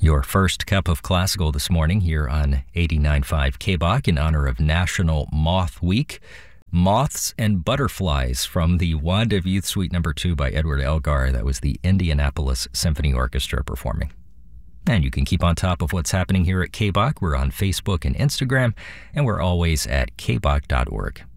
Your first cup of classical this morning here on 89.5 KBOK in honor of National Moth Week. Moths and Butterflies from the Wand of Youth Suite No. 2 by Edward Elgar. That was the Indianapolis Symphony Orchestra performing. And you can keep on top of what's happening here at KBOK. We're on Facebook and Instagram, and we're always at kbok.org.